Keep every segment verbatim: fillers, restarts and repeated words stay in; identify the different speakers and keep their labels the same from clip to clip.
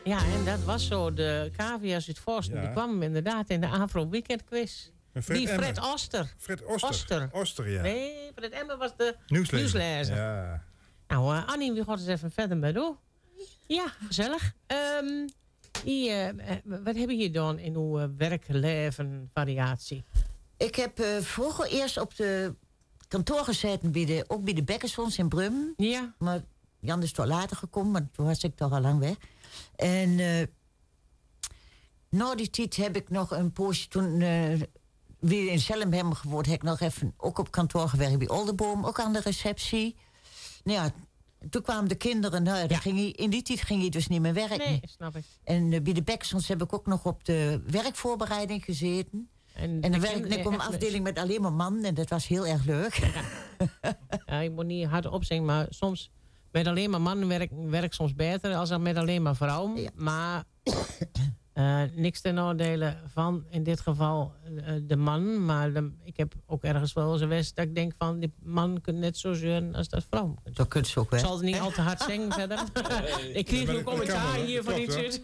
Speaker 1: Ja, en dat was zo. De Cavia Zuid-Forsten,
Speaker 2: Ja.
Speaker 1: die kwam inderdaad in de Afro Weekend Quiz.
Speaker 2: Met Fred
Speaker 1: Die
Speaker 2: Emmer.
Speaker 1: Fred Oster.
Speaker 2: Fred Oster.
Speaker 1: Oster.
Speaker 2: Oster, ja.
Speaker 1: Nee, Fred Emmer was de
Speaker 2: Nieuwslezer.
Speaker 1: nieuwslezer.
Speaker 2: Ja.
Speaker 1: Nou, uh, Annie, we gaan eens even verder met doen. Ja, gezellig. Um, die, uh, wat heb je hier dan in uw uh, werkleven variatie?
Speaker 3: Ik heb uh, vroeger eerst op de kantoor gezeten, bij de, ook bij de Bekkersons in Brum.
Speaker 1: Ja.
Speaker 3: Maar Jan is toch later gekomen, want toen was ik toch al lang weg. En uh, na die tijd heb ik nog een poosje, toen uh, weer in Zelhem hebben geworden, heb ik nog even ook op kantoor gewerkt bij Oldenboom, ook aan de receptie. Nou ja, toen kwamen de kinderen, nou, ja. ging hij, in die tijd ging hij dus niet meer werken.
Speaker 1: Nee, snap ik.
Speaker 3: En uh, bij de Bekkersons heb ik ook nog op de werkvoorbereiding gezeten. En, en dan werkte ik op een afdeling met alleen maar mannen en dat was heel erg leuk.
Speaker 1: Ja, ja ik moet niet hard opzingen, maar soms met alleen maar mannen werk, werk soms beter als met alleen maar vrouwen. Ja. Maar uh, niks ten oordele van in dit geval uh, de man. Maar de, ik heb ook ergens wel eens geweest dat ik denk van die man kunt net zo zeuren als dat vrouw.
Speaker 3: Dat kunt ze ook wel.
Speaker 1: Ik zal het niet al te hard zingen verder. Ik kreeg
Speaker 2: ja,
Speaker 1: een commentaar hier van iets.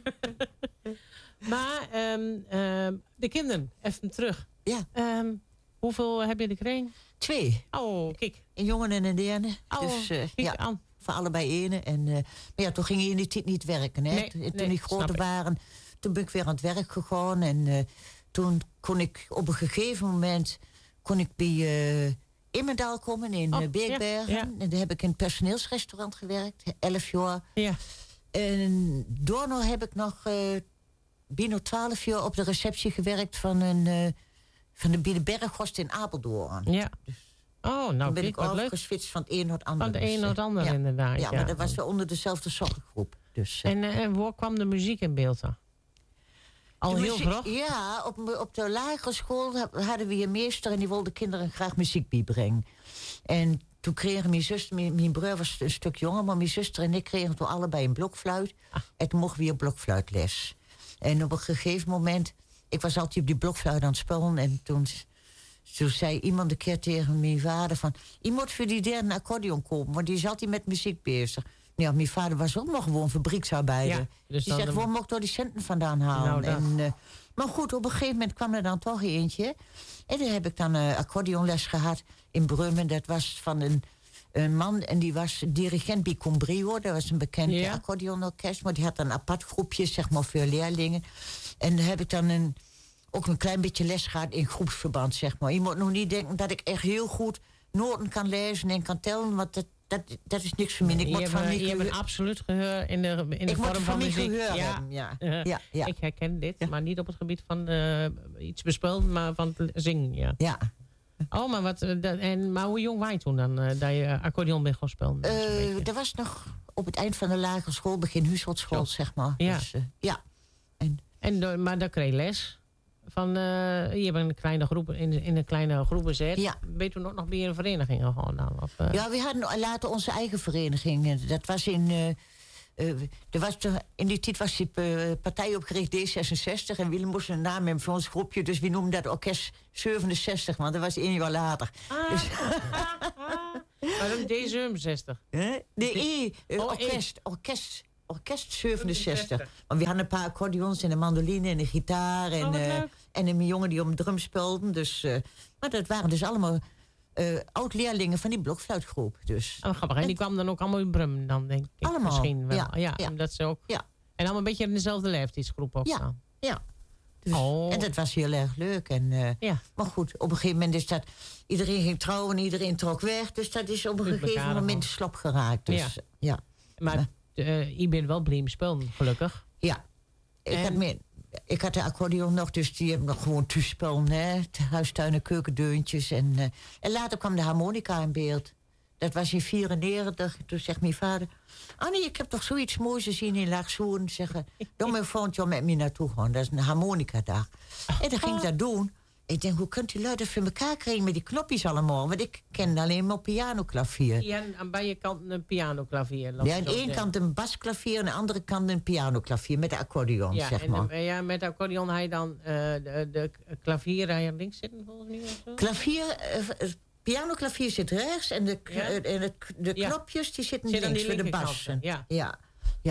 Speaker 1: Maar um, um, de kinderen, even terug.
Speaker 3: Ja.
Speaker 1: Um, hoeveel heb je er gekregen?
Speaker 3: Twee.
Speaker 1: Oh, kijk.
Speaker 3: Een jongen en een derde.
Speaker 1: Oh,
Speaker 3: dus uh, ja,
Speaker 1: aan.
Speaker 3: voor allebei ene. En, uh, maar ja, toen ging je in die tijd niet werken. Hè?
Speaker 1: Nee,
Speaker 3: toen
Speaker 1: nee,
Speaker 3: die groter waren, toen ben ik weer aan het werk gegaan. En uh, toen kon ik op een gegeven moment kon ik bij uh, Immendaal komen in oh, uh, Beekbergen. Ja, ja. En daar heb ik in het personeelsrestaurant gewerkt. Elf jaar.
Speaker 1: Ja.
Speaker 3: En daarna heb ik nog uh, binnen twaalf jaar op de receptie gewerkt van een uh, van de Biedenberghorst in Apeldoorn.
Speaker 1: Ja. Dus oh, nou,
Speaker 3: ben ik overgeswitcht van het een naar het andere.
Speaker 1: Van het een naar het andere,
Speaker 3: ja.
Speaker 1: inderdaad.
Speaker 3: Ja, ja, maar dat was wel onder dezelfde zorggroep. Dus,
Speaker 1: uh. en, uh, en waar kwam de muziek in beeld dan? Al
Speaker 3: de
Speaker 1: heel
Speaker 3: muziek,
Speaker 1: vroeg?
Speaker 3: Ja, op, op de lagere school hadden we een meester en die wilde kinderen graag muziek bijbrengen. En toen kregen mijn zuster, mijn, mijn broer was een stuk jonger, maar mijn zuster en ik kregen toen allebei een blokfluit. Ah. En toen mochten we weer blokfluitles. En op een gegeven moment, ik was altijd op die blokfluit aan het spelen en toen, toen zei iemand een keer tegen mijn vader van, je moet voor die derde accordeon kopen, want die is altijd met muziek bezig. Ja, mijn vader was ook nog gewoon fabrieksarbeider. Ja, dus die zegt, waar moet ik door die centen vandaan halen? Nou, en, uh, maar goed, op een gegeven moment kwam er dan toch eentje. En dan heb ik dan uh, accordeonles gehad in Brummen. Dat was van een, een man en die was dirigent bij Combrio. Dat was een bekend ja. accordeonorkest. Maar die had een apart groepje, zeg maar, voor leerlingen. En dan heb ik dan een, ook een klein beetje les gehad in groepsverband, zeg maar. Je moet nog niet denken dat ik echt heel goed noten kan lezen en kan tellen, want dat Dat, dat is niks voor mij. Ik
Speaker 1: je hebt, van je hebt een absoluut geheur in de, in de
Speaker 3: ik
Speaker 1: vorm van,
Speaker 3: van
Speaker 1: muziek.
Speaker 3: Geheur
Speaker 1: ja.
Speaker 3: hebben, ja.
Speaker 1: Uh,
Speaker 3: ja, ja.
Speaker 1: Ik herken dit,
Speaker 3: ja.
Speaker 1: maar niet op het gebied van uh, iets bespelen, maar van het zingen. Ja.
Speaker 3: ja.
Speaker 1: Oh, maar, wat, uh, dat, en, maar hoe jong was je toen dan, uh, dat je accordeon bent gaan spelen?
Speaker 3: Uh, dat was nog op het eind van de lagere school, begin huishoudschool, zeg maar.
Speaker 1: Ja.
Speaker 3: Dus, uh, ja.
Speaker 1: En, en, maar dan kreeg je les. Van, uh, je hebt een kleine groep, in, in een kleine groep gezet.
Speaker 3: Ja.
Speaker 1: Ben je toen ook nog bij een vereniging gegaan dan? Of, uh?
Speaker 3: Ja, we hadden later onze eigen vereniging. Dat was in... Uh, uh, er was de, in die tijd was die uh, partij opgericht D zesenzestig. En Willem moest een naam hebben voor ons groepje. Dus we noemden dat orkest zevenenzestig. Want dat was één jaar later.
Speaker 1: Ah,
Speaker 3: dus,
Speaker 1: maar dan D zevenenzestig?
Speaker 3: Nee, nee uh, oh, orkest. Orkest. Orkest zevenenzestig. Want we hadden een paar accordeons en een mandoline en een gitaar. En,
Speaker 1: oh,
Speaker 3: uh, en een jongen die op drum speelde. Dus, uh, maar dat waren dus allemaal uh, oud-leerlingen van die blokfluitgroep. Dus.
Speaker 1: Oh, grappig. En, en die kwamen dan ook allemaal in Brum, dan denk ik.
Speaker 3: Allemaal.
Speaker 1: Misschien wel.
Speaker 3: Ja,
Speaker 1: ja,
Speaker 3: ja.
Speaker 1: Dat ze ook.
Speaker 3: Ja.
Speaker 1: En allemaal een beetje in dezelfde leeftijdsgroep ook
Speaker 3: ja,
Speaker 1: staan.
Speaker 3: Ja. Dus,
Speaker 1: oh.
Speaker 3: En dat was heel erg leuk. En, uh,
Speaker 1: ja.
Speaker 3: Maar goed, op een gegeven moment is dat... Iedereen ging trouwen, iedereen trok weg. Dus dat is op een
Speaker 1: dus
Speaker 3: gegeven moment slap geraakt. Dus,
Speaker 1: ja.
Speaker 3: ja.
Speaker 1: Maar uh, je bent wel bliem spelen, gelukkig.
Speaker 3: Ja. Ik, en... had meer, ik had de accordeon nog, dus die heb ik nog gewoon thuis spelen. Hè? Huistuin en keukendeuntjes. En, uh, en later kwam de harmonica in beeld. Dat was in vierennegentig. Toen zegt mijn vader... Annie, ik heb toch zoiets moois gezien in Laagsoen. Zeggen, dan moet je volgend jaar met me naartoe gaan. Dat is een harmonica-dag. En dan ging ik dat doen. Ik denk, hoe kunt u luid voor elkaar krijgen met die knopjes allemaal? Want ik ken alleen maar pianoklavier.
Speaker 1: Ja, aan beide kanten een pianoklavier.
Speaker 3: Ja, aan de ene kant een basklavier... en aan de andere kant een pianoklavier met de accordeon,
Speaker 1: ja,
Speaker 3: zeg
Speaker 1: en
Speaker 3: maar.
Speaker 1: De, ja, met de accordeon had je dan uh, de, de klavier aan je links zitten, volgens mij? Of zo?
Speaker 3: Klavier... Uh, pianoklavier zit rechts... en de,
Speaker 1: ja?
Speaker 3: uh, en de, de knopjes die zitten Zit links voor de bassen.
Speaker 1: Ja.
Speaker 3: Ja. Ja.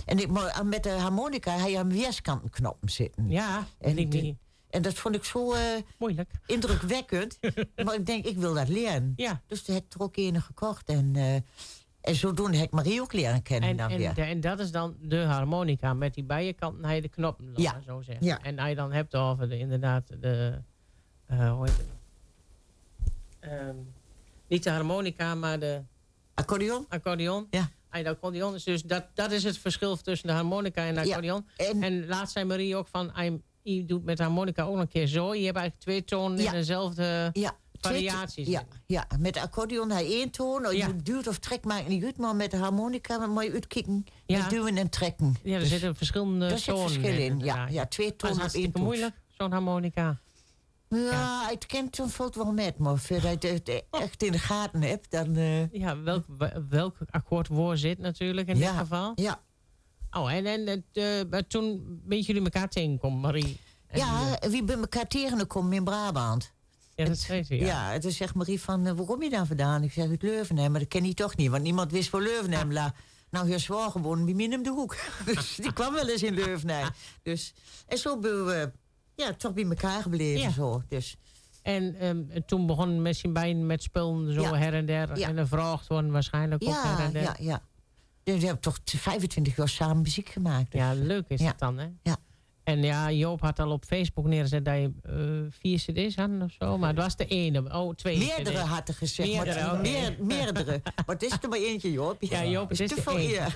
Speaker 3: En ik, maar met de harmonica had je aan weerskantenknoppen zitten.
Speaker 1: Ja,
Speaker 3: en,
Speaker 1: ik
Speaker 3: die,
Speaker 1: niet.
Speaker 3: en dat vond ik zo uh,
Speaker 1: moeilijk.
Speaker 3: Indrukwekkend. Maar ik denk, ik wil dat leren.
Speaker 1: Ja.
Speaker 3: Dus toen heb ik er ook een gekocht. En, uh, en zodoende heb ik Marie ook leren kennen.
Speaker 1: En,
Speaker 3: dan
Speaker 1: en,
Speaker 3: weer.
Speaker 1: de, en dat is dan de harmonica. Met die bijenkanten heb je de knoppen, laat
Speaker 3: ja.
Speaker 1: maar zo zeggen.
Speaker 3: Ja.
Speaker 1: En als je dan hebt over de, inderdaad de... Uh, hoe heet het? Um, niet de harmonica, maar de...
Speaker 3: Accordeon?
Speaker 1: Accordeon.
Speaker 3: Ja.
Speaker 1: En de accordeon is dus, dat, dat is het verschil tussen de harmonica en de accordeon.
Speaker 3: Ja, en,
Speaker 1: en laatst zei Marie ook van, je doet met de harmonica ook nog een keer zo. Je hebt eigenlijk twee tonen ja. in dezelfde
Speaker 3: ja,
Speaker 1: variaties.
Speaker 3: Ja, ja, met de accordeon heb je één toon. Je ja. duwt of trekt maakt niet uit, maar met de harmonica moet je uitkijken. Ja. Met duwen en trekken.
Speaker 1: Ja, er dus, zitten verschillende
Speaker 3: daar
Speaker 1: tonen
Speaker 3: in. Daar zit verschil in, ja, ja. Twee tonen op één toon.
Speaker 1: moeilijk, zo'n harmonica.
Speaker 3: Ja, ja, het kent dan valt wel met, maar als je het echt in de gaten hebt, dan... Uh...
Speaker 1: Ja, welk, welk akkoord waar zit natuurlijk in
Speaker 3: ja,
Speaker 1: dit geval.
Speaker 3: Ja.
Speaker 1: Oh, en, en uh, toen ben jullie elkaar tegengekomen, Marie? En
Speaker 3: ja,
Speaker 1: uh,
Speaker 3: wie bij elkaar tegenkomen in Brabant.
Speaker 1: Ja, dat zei ze, ja.
Speaker 3: Ja, en toen zegt Marie van, uh, waar kom je dan vandaan? Ik zeg, uit Leuvenhem, maar dat ken je toch niet, want niemand wist voor Leuvenhem lag. Nou, heel zwaar gewoon bij min om de hoek. Dus die kwam wel eens in Leuvenhem. Dus, en zo ben we... Ja, toch bij elkaar gebleven ja. zo. Dus.
Speaker 1: En um, toen begon misschien bijna met spullen zo ja. her en der. Ja. En een vraag worden waarschijnlijk
Speaker 3: ja,
Speaker 1: ook her en der.
Speaker 3: Ja, ja. Dus we hebben toch vijfentwintig jaar samen muziek gemaakt. Dus.
Speaker 1: Ja, leuk is
Speaker 3: ja.
Speaker 1: het dan, hè?
Speaker 3: Ja.
Speaker 1: En ja, Joop had al op Facebook neergezet dat je uh, vier cd's had of zo. Maar het was de ene. Oh, twee
Speaker 3: Meerdere
Speaker 1: cd's.
Speaker 3: had er gezegd.
Speaker 1: Meerdere,
Speaker 3: maar,
Speaker 1: okay.
Speaker 3: meer, meerdere. Maar het is er maar eentje, Joop.
Speaker 1: Ja, ja Joop, het is, is te veel.
Speaker 3: Ja.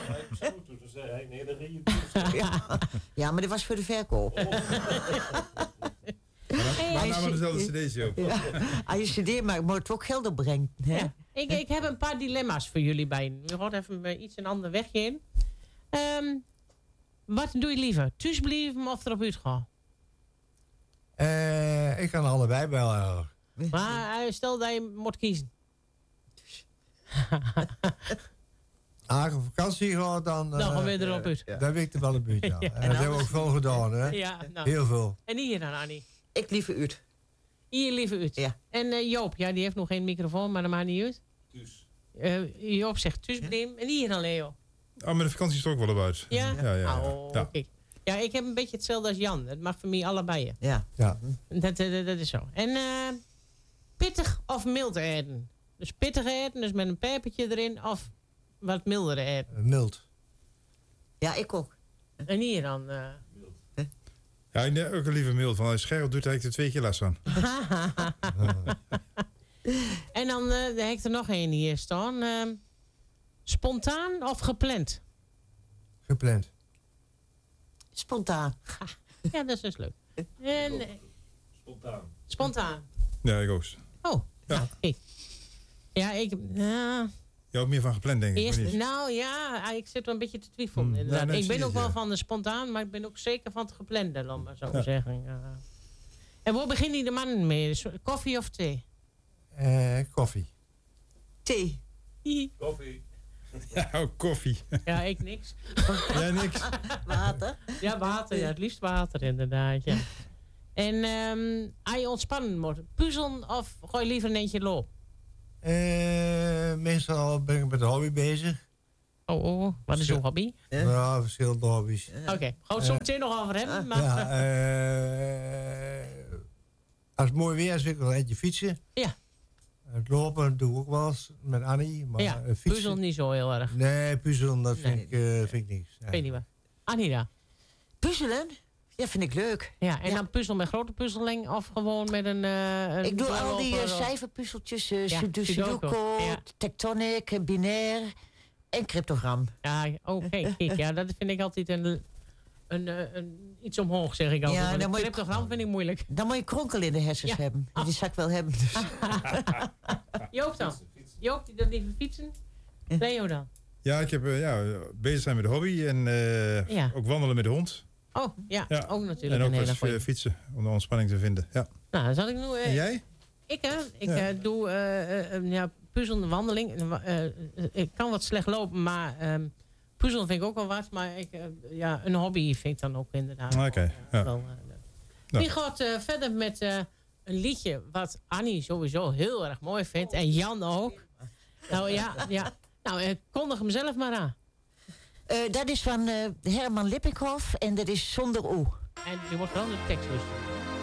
Speaker 3: Ja. Ja, maar dat was voor de verkoop. Oh.
Speaker 2: Maar namen dezelfde cd's op.
Speaker 3: Ja. Als je cd maakt, moet het ook geld opbrengen. Hè?
Speaker 1: Ja. Ik, ik heb een paar dilemma's voor jullie bij. Je gaat even iets een ander wegje in. Um, wat doe je liever? Thuis blijven of erop uitgaan?
Speaker 4: Uh, ik kan allebei wel. Uh.
Speaker 1: Maar uh, stel dat je moet kiezen.
Speaker 4: Als ik op vakantie ga, dan...
Speaker 1: Dan gaan we uh, erop uit.
Speaker 4: Ja. Dan weet ik er wel een beetje aan.
Speaker 1: Ja.
Speaker 4: En dat hebben we ook veel gedaan, hè?
Speaker 1: Ja, nou.
Speaker 4: Heel veel.
Speaker 1: En hier dan, Annie?
Speaker 3: Ik liever uit.
Speaker 1: Hier liever uit.
Speaker 3: Ja.
Speaker 1: En uh, Joop, ja, die heeft nog geen microfoon, maar dat maakt niet uit.
Speaker 2: Thuis.
Speaker 1: Uh, Joop zegt thuis blijven. En hier dan, Leo?
Speaker 2: Oh, met de vakantie is het ook wel eruit.
Speaker 1: Ja?
Speaker 2: Ja, ja, ja.
Speaker 1: Oh, ja. Okay. Ja, ik heb een beetje hetzelfde als Jan. Het mag voor mij allebei.
Speaker 3: Ja.
Speaker 4: Ja.
Speaker 1: Dat, dat, dat is zo. En uh, pittig of mild eten? Dus pittig eten, dus met een pepertje erin, of wat milder eten?
Speaker 4: Mild.
Speaker 3: Ja, ik ook.
Speaker 1: En hier dan? Uh...
Speaker 2: Ja, ik neem ook liever mild. Van als scherp doet, heb ik er twee keer last van.
Speaker 1: En dan uh, heb ik er nog één hier staan. Uh, spontaan of gepland?
Speaker 4: Gepland.
Speaker 3: Spontaan.
Speaker 1: Ja, dat is dus leuk. En, uh,
Speaker 2: spontaan.
Speaker 1: Spontaan.
Speaker 2: Ja, ik ook.
Speaker 1: Oh, ja. Nou, ik. Ja, ik... Uh,
Speaker 2: Ja, ook meer van gepland, denk ik.
Speaker 1: Eerst, nou ja, ik zit wel een beetje te twijfelen. Hmm. Ja, nee, ik ben ook het, wel ja. van de spontaan, maar ik ben ook zeker van het geplande, laat maar zo ja. zeggen. Ja. En waar begint die de man mee? Koffie of thee?
Speaker 4: Uh, koffie.
Speaker 3: Thee.
Speaker 2: Koffie. Ja, oh, koffie.
Speaker 1: Ja, ik niks.
Speaker 2: Jij niks.
Speaker 3: Water?
Speaker 1: Ja, water. Ja, het liefst water inderdaad, ja. En um, als je ontspannen moet, puzzelen of gooi je liever een eentje lopen?
Speaker 4: Uh, meestal ben ik met een hobby bezig.
Speaker 1: Oh, oh. Wat is uw hobby?
Speaker 4: Ja, ja verschillende hobby's.
Speaker 1: Oké, okay. gaan we het zo meteen nog over hebben. Maar...
Speaker 4: Ja, uh, als het mooi weer is, wil ik nog eentje fietsen.
Speaker 1: Ja.
Speaker 4: Het lopen doe ik ook wel eens met Annie. Maar
Speaker 1: ja, puzzelen niet zo heel erg.
Speaker 4: Nee, puzzelen, dat vind, nee. ik, uh, vind ik niks.
Speaker 1: Nee. Weet niet waar. Annie dan?
Speaker 3: Puzzelen? Ja, vind ik leuk.
Speaker 1: Ja, en
Speaker 3: ja.
Speaker 1: dan puzzelen met grote puzzeling of gewoon met een... Uh, een
Speaker 3: ik doe al die uh, cijferpuzzeltjes, uh, ja, Sudoku, Sudoku ja. Tectonic, binair en cryptogram.
Speaker 1: Ja, oké, okay, kijk, ja, dat vind ik altijd een, een, een, een iets omhoog, zeg ik altijd. Ja, maar een cryptogram vind ik moeilijk.
Speaker 3: Dan moet je kronkel in de hersens ja. hebben. Ah. Die zou ik wel hebben. Dus.
Speaker 1: Joop dan? Joop, die dan liever fietsen? Ja. Leo dan?
Speaker 2: Ja, ik heb uh, ja, bezig zijn met de hobby en uh, ja. ook wandelen met de hond.
Speaker 1: Oh, ja, ja, ook natuurlijk
Speaker 2: en ook
Speaker 1: een hele
Speaker 2: goeie. fietsen, om de ontspanning te vinden. Ja.
Speaker 1: Nou, dan zal ik nu... Uh,
Speaker 2: en jij?
Speaker 1: Ik, hè? Ik ja. uh, doe uh, uh, ja, puzzelende wandeling. Uh, uh, ik kan wat slecht lopen, maar um, puzzelen vind ik ook wel wat. Maar ik, uh, ja, een hobby vind ik dan ook inderdaad.
Speaker 2: Oké, okay, ja.
Speaker 1: uh, ja. Die gaat uh, verder met uh, een liedje wat Annie sowieso heel erg mooi vindt. En Jan ook. Nou ja, ja. Nou, uh, kondig hem zelf maar aan.
Speaker 3: Uh, dat is van uh, Herman Lippinkhoff en dat is zonder oe.
Speaker 1: En je wordt wel de tekst luisteren.